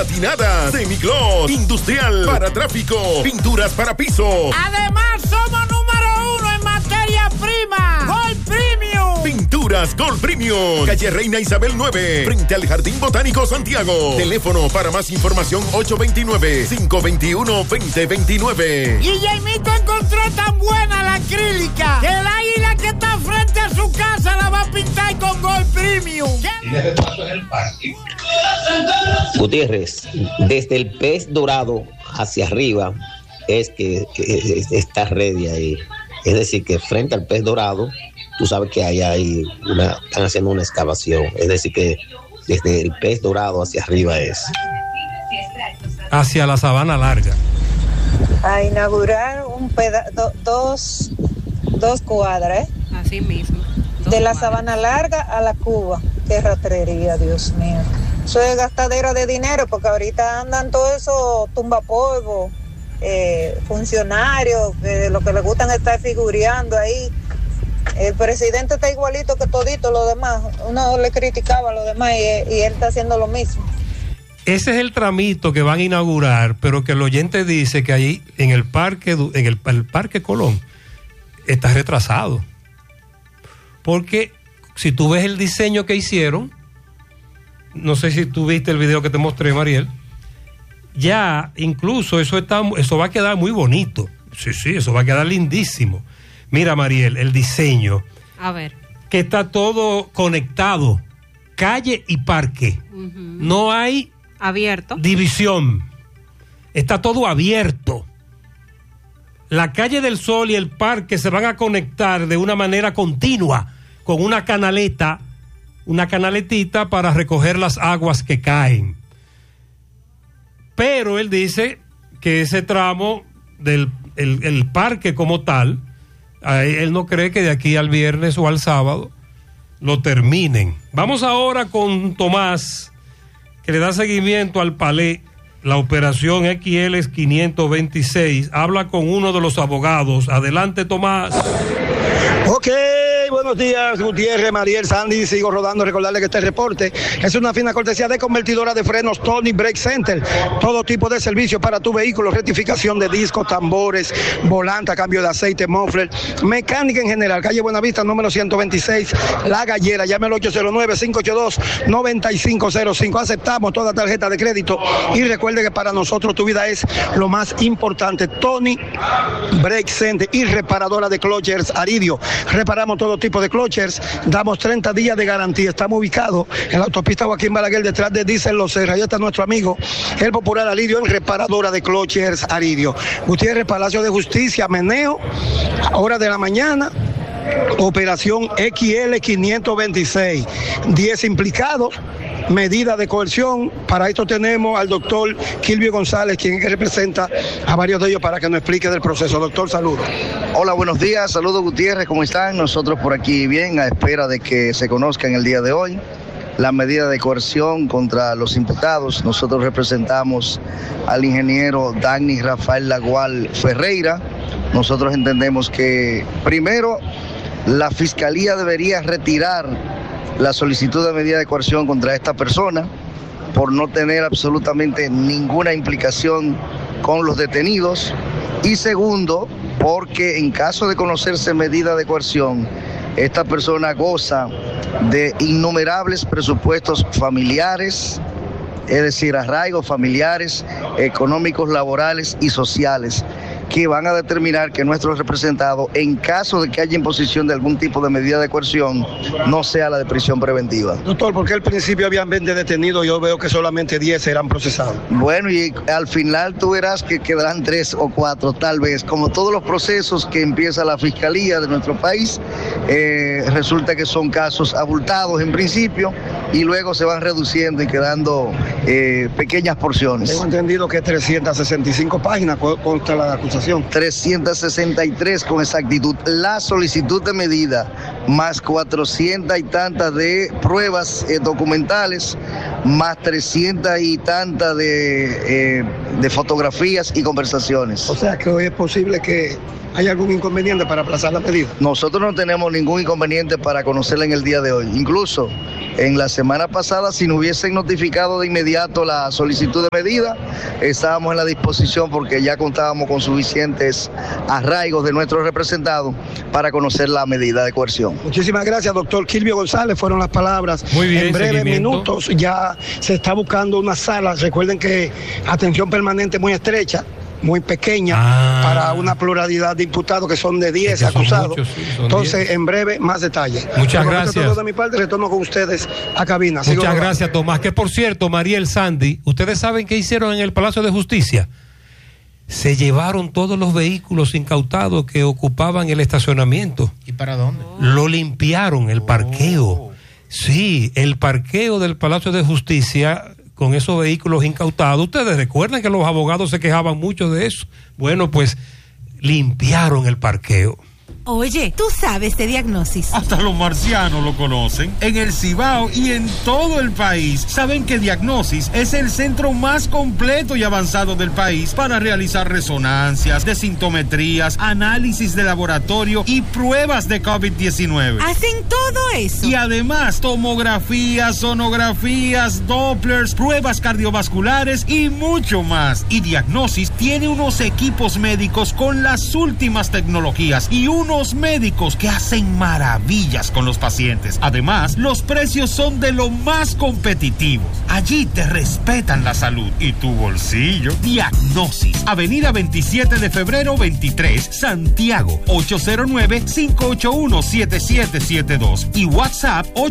Patinadas, semigloss, industrial, para tráfico, pinturas para piso. Además, somos número 1 en materia prima. Gold Premium. Pinturas Gold Premium. Calle Reina Isabel 9, frente al Jardín Botánico Santiago. Teléfono para más información 829-521-2029. Y Jaimito encontró tan buena la acrílica que el águila que está frente a su casa la va a pintar con Gold Premium. Gutiérrez, desde el pez dorado hacia arriba es que está ready ahí. Es decir, que frente al pez dorado, tú sabes que están haciendo una excavación. Es decir, que desde el pez dorado hacia arriba es. Hacia la Sabana Larga. A inaugurar dos cuadras, Así mismo. de la Sabana Larga a la Cuba. Qué ratería, Dios mío. Eso es gastadera de dinero, porque ahorita andan todo eso tumbapolvo, funcionarios, que lo que les gustan es estar figureando ahí. El presidente está igualito que todito los demás. Uno le criticaba a los demás y él está haciendo lo mismo. Ese es el tramito que van a inaugurar, pero que el oyente dice que ahí en el parque Colón está retrasado. Porque si tú ves el diseño que hicieron, no sé si tú viste el video que te mostré, Mariel, ya incluso eso va a quedar muy bonito. Sí, eso va a quedar lindísimo. Mira, Mariel, el diseño. A ver. Que está todo conectado, calle y parque. Uh-huh. No hay abierto división. Está todo abierto. La calle del Sol y el parque se van a conectar de una manera continua con una canaletita para recoger las aguas que caen. Pero él dice que ese tramo del el parque como tal, él no cree que de aquí al viernes o al sábado lo terminen. Vamos ahora con Tomás, que le da seguimiento al Palé, la operación XL 526. Habla con uno de los abogados. Adelante, Tomás. Ok, buenos días, Gutiérrez, Mariel, Sandy, sigo rodando. Recordarle que este reporte es una fina cortesía de Convertidora de Frenos Tony Brake Center. Todo tipo de servicio para tu vehículo, rectificación de discos, tambores, volanta, cambio de aceite, muffler, mecánica en general. Calle Buenavista, número 126, La Gallera. Llame al 809-582-9505. Aceptamos toda tarjeta de crédito y recuerde que para nosotros tu vida es lo más importante. Tony Brake Center y reparadora de clutches Aridio. Reparamos todo tipo de clutches, damos 30 días de garantía. Estamos ubicados en la autopista Joaquín Balaguer, detrás de Diesel Los Serra. Ahí está nuestro amigo, el popular Aridio, en reparadora de clutches Aridio. Gutiérrez, Palacio de Justicia, Meneo, hora de la mañana. Operación XL 526, 10 implicados, medida de coerción. Para esto tenemos al doctor Kilvio González, quien representa a varios de ellos para que nos explique del proceso. Doctor, saludos. Hola, buenos días, saludos Gutiérrez, ¿cómo están? Nosotros por aquí bien, a espera de que se conozcan el día de hoy la medida de coerción contra los imputados. Nosotros representamos al ingeniero Dagny Rafael Lagual Ferreira. Nosotros entendemos que primero la Fiscalía debería retirar la solicitud de medida de coerción contra esta persona por no tener absolutamente ninguna implicación con los detenidos, y segundo, porque en caso de conocerse medida de coerción, esta persona goza de innumerables presupuestos familiares, es decir, arraigos familiares, económicos, laborales y sociales, que van a determinar que nuestro representado, en caso de que haya imposición de algún tipo de medida de coerción, no sea la de prisión preventiva. Doctor, ¿por qué al principio habían 20 detenidos? Yo veo que solamente 10 serán procesados. Bueno, y al final tú verás que quedarán 3 o 4, tal vez. Como todos los procesos que empieza la Fiscalía de nuestro país, resulta que son casos abultados en principio y luego se van reduciendo y quedando pequeñas porciones. Tengo entendido que 365 páginas consta la acusación. 363 con exactitud. La solicitud de medida más 400 y tantas de pruebas documentales, más 300 y tantas de fotografías y conversaciones. O sea que hoy es posible que haya algún inconveniente para aplazar la medida. Nosotros no tenemos ningún inconveniente para conocerla en el día de hoy. Incluso en la semana pasada, si nos hubiesen notificado de inmediato la solicitud de medida, estábamos en la disposición porque ya contábamos con suficientes arraigos de nuestros representados para conocer la medida de coerción. Muchísimas gracias, doctor Kilvio González, fueron las palabras. Muy bien, en breves seguimiento. minutos ya se está buscando una sala. Recuerden que atención permanente muy estrecha, muy pequeña, para una pluralidad de imputados que son de 10 Es que son acusados. muchos, sí, son Entonces, 10. en breve, más detalles. Muchas Por lo gracias. tanto, todo de mi parte, retorno con ustedes a cabina. Sigo Muchas grabando. gracias, Tomás. Que por cierto, Mariel Sandy, ¿ustedes saben qué hicieron en el Palacio de Justicia? Se llevaron todos los vehículos incautados que ocupaban el estacionamiento. ¿Y para dónde? Lo limpiaron, el parqueo. Sí, el parqueo del Palacio de Justicia con esos vehículos incautados. Ustedes recuerdan que los abogados se quejaban mucho de eso. Bueno, pues limpiaron el parqueo. Oye, tú sabes de Diagnosis. Hasta los marcianos lo conocen. En el Cibao y en todo el país saben que Diagnosis es el centro más completo y avanzado del país para realizar resonancias, desintometrías, análisis de laboratorio y pruebas de COVID-19. Hacen todo eso. Y además, tomografías, sonografías, Dopplers, pruebas cardiovasculares y mucho más. Y Diagnosis tiene unos equipos médicos con las últimas tecnologías y unos médicos que hacen maravillas con los pacientes. Además, los precios son de lo más competitivos. Allí te respetan la salud y tu bolsillo. Diagnosis, Avenida 27 de febrero 23, Santiago, 809-581-7772 y WhatsApp 809